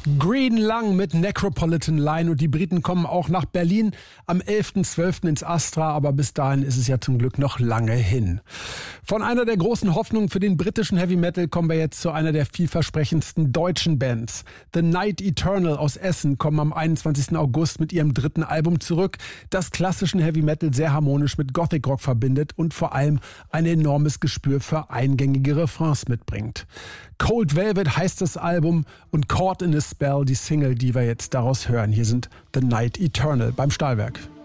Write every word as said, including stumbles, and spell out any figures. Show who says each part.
Speaker 1: Green Lung mit Necropolitan Line und die Briten kommen auch nach Berlin am elften zwölften ins Astra, aber bis dahin ist es ja zum Glück noch lange hin. Von einer der großen Hoffnungen für den britischen Heavy Metal kommen wir jetzt zu einer der vielversprechendsten deutschen Bands. The Night Eternal aus Essen kommen am einundzwanzigsten August mit ihrem dritten Album zurück, das klassischen Heavy Metal sehr harmonisch mit Gothic Rock verbindet und vor allem ein enormes Gespür für eingängige Refrains mitbringt. Cold Velvet heißt das Album und Caught in a Spell die Single, die wir jetzt daraus hören. Hier sind The Night Eternal beim Stahlwerk.